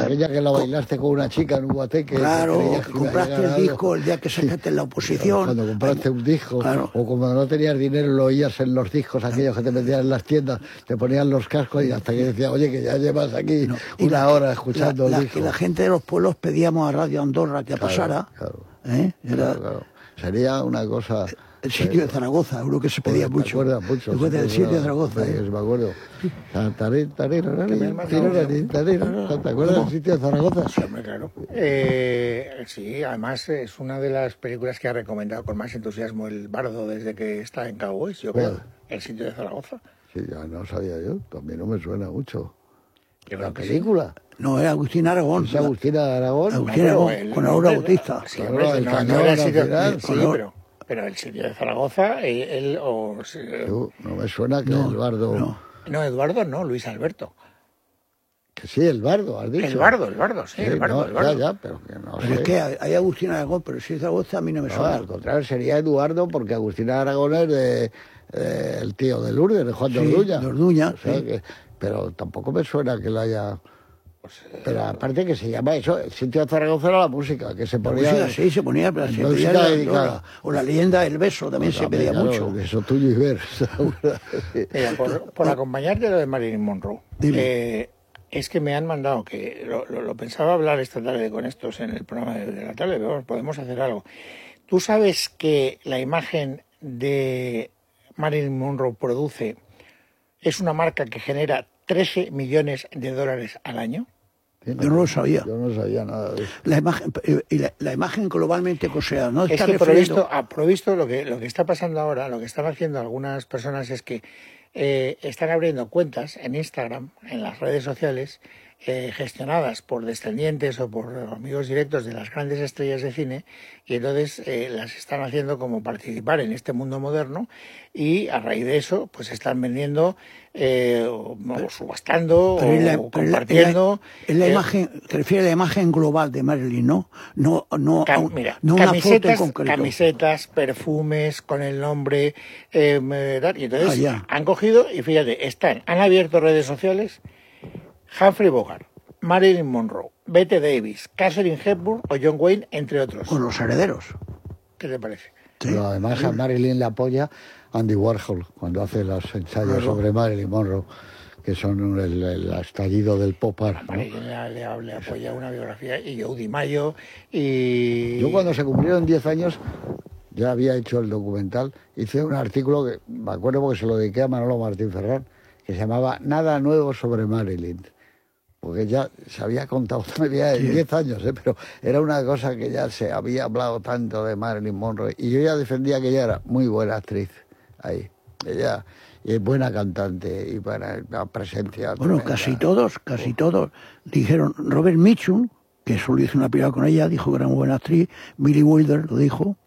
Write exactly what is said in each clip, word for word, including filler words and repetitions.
aquella que la bailaste con una chica en un guateque. Claro, que, que compraste el disco el día que sacaste sí, en la oposición. Cuando compraste un disco, claro. O cuando no tenías dinero lo oías en los discos aquellos que te metían en las tiendas, te ponían los cascos y hasta que decía, oye, que ya llevas aquí no, una la, hora escuchando la, el la, disco. Que la gente de los pueblos pedíamos a Radio Andorra que claro, pasara. Claro, ¿eh? Era, claro, claro. Sería una cosa... El sitio de Zaragoza, uno que se pedía pues, mucho. ¿Te acuerdas mucho? Después del sitio de Zaragoza. ¿eh? Me acuerdo. ¿Te acuerdas del sitio de Zaragoza? Sí, hombre, claro. Eh, sí, además es una de las películas que ha recomendado con más entusiasmo el Bardo desde que está en Cowboys, yo creo. El sitio de Zaragoza. Sí, ya no sabía yo. También no me suena mucho. Yo ¿La película? Sí. No, era Agustín Aragón. ¿Es Agustín Aragón? Agustín no, Aragón, el, con Aurora Bautista. Sí, hombre, no, el no, no era el sitio, final, sí, pero... Pero el sitio de Zaragoza, él... él o, no, no me suena que no, Eduardo... No. no, Eduardo no, Luis Alberto. Que sí, el Bardo, has dicho. El Bardo, el Bardo, sí, sí el Bardo, no, el Bardo. Ya, ya, pero que no pero sé. es que hay Agustín Aragón, pero si es Zaragoza a mí no me suena. No, al contrario, sería Eduardo, porque Agustín Aragón es de, eh, el tío de Lourdes, de Juan sí, de Orduña. de Orduña, o sea, sí. que, pero tampoco me suena que lo haya... Pero aparte que se llama eso, el sitio de Zaragoza era la música, que se ponía... La música, sí, se ponía, pero se pedía la, dedicada. O la leyenda del beso también pues se pedía claro, mucho. Eso tuyo y ver. Mira, por, por acompañarte lo de Marilyn Monroe, eh, es que me han mandado, que lo, lo, lo pensaba hablar esta tarde con estos en el programa de, de la tarde, pero podemos hacer algo. Tú sabes que la imagen de Marilyn Monroe produce, es una marca que genera trece millones de dólares al año. Yo no lo sabía. Yo no sabía nada de eso. La imagen, y la, la imagen globalmente, o sea, no es está que refiriendo... provisto, a provisto lo que lo que está pasando ahora, lo que están haciendo algunas personas es que eh, están abriendo cuentas en Instagram, en las redes sociales, eh, gestionadas por descendientes o por amigos directos de las grandes estrellas de cine, y entonces eh, las están haciendo como participar en este mundo moderno, y a raíz de eso pues están vendiendo eh, o, o subastando o, la, o compartiendo. En la, en la eh, imagen, te refieres a la imagen global de Marilyn, ¿no? No, no, cam, mira, no una foto en concreto. Camisetas, perfumes con el nombre, eh, y entonces ah, han cogido y fíjate, están, han abierto redes sociales. Humphrey Bogart, Marilyn Monroe, Bette Davis, Katharine Hepburn o John Wayne, entre otros. Con los herederos. ¿Qué te parece? Sí. Pero además a Marilyn le apoya Andy Warhol cuando hace los ensayos claro. sobre Marilyn Monroe, que son el, el estallido del pop art, ¿no? Marilyn le, le, le apoya una biografía, y Joe DiMaggio, y... Yo cuando se cumplieron diez años, ya había hecho el documental, hice un artículo que me acuerdo porque se lo dediqué a Manolo Martín Ferrán, que se llamaba Nada nuevo sobre Marilyn. Porque ya se había contado todavía en diez años, ¿eh? Pero era una cosa que ya se había hablado tanto de Marilyn Monroe. Y yo ya defendía que ella era muy buena actriz ahí. Ella es buena cantante y buena la presencia. Bueno, tremenda. casi todos, casi todos dijeron. Robert Mitchum, que solo hizo una película con ella, dijo que era muy buena actriz. Billy Wilder lo dijo.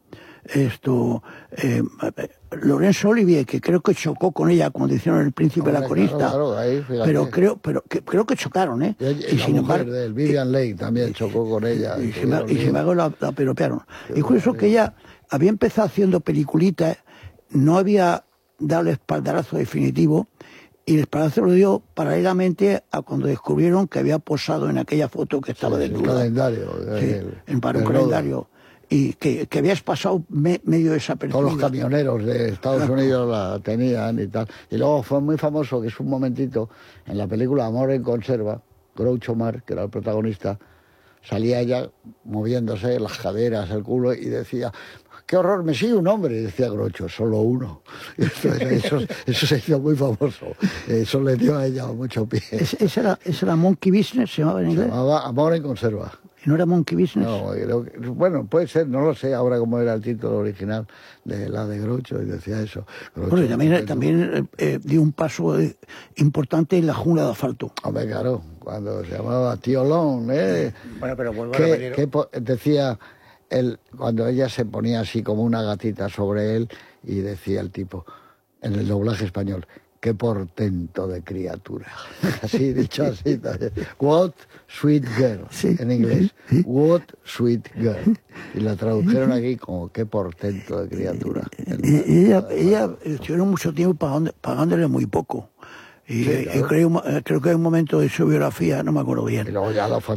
Esto, eh, Lorenzo Olivier, que creo que chocó con ella cuando hicieron El Príncipe de la Corista, claro, claro, ahí, pero creo pero que, creo que chocaron, ¿eh? Y, y, y la sin mujer embargo, de Vivian Leigh también chocó con ella. Y, y, sin, y sin embargo la, la peropearon. Y curioso que ella había empezado haciendo peliculitas, no había dado el espaldarazo definitivo, y el espaldarazo lo dio paralelamente a cuando descubrieron que había posado en aquella foto que estaba sí, desnuda. El calendario. Sí, el, en para un calendario. Y que, que habías pasado me, medio desapercibido. Todos los camioneros de Estados Unidos la tenían y tal. Y luego fue muy famoso, que es un momentito, en la película Amor en Conserva, Groucho Marx, que era el protagonista, salía ella moviéndose las caderas, el culo, y decía, ¡qué horror, me sigue un hombre! Y decía Groucho, solo uno. Y eso, eso, eso se hizo muy famoso. Eso le dio a ella mucho pie. ¿Ese era, ese era Monkey Business, se llamaba en inglés? Se llamaba Amor en Conserva. ¿No era Monkey Business? No, creo que, bueno, puede ser, no lo sé ahora cómo era el título original de la de Groucho, y decía eso. Groucho, bueno, y también, también eh, dio un paso eh, importante en la jungla de asfalto. Hombre, claro, cuando se llamaba Tío Long, ¿eh? Bueno, pero vuelvo que, a repetir. Que decía, él, cuando ella se ponía así como una gatita sobre él, y decía el tipo, en el doblaje español, qué portento de criatura. Así, dicho así también. What sweet girl, sí, en inglés. Sí. What sweet girl. Y la tradujeron aquí como qué portento de criatura. Y ella, ella estuvieron mucho tiempo pagando, pagándole muy poco. Y, sí, claro. y creo, creo que hay un momento de su biografía, no me acuerdo bien. Y luego ya la